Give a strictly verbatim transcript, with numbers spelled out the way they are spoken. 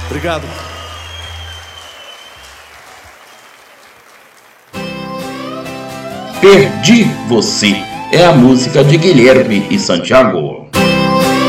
Obrigado. Perdi Você é a música de Guilherme e Santiago.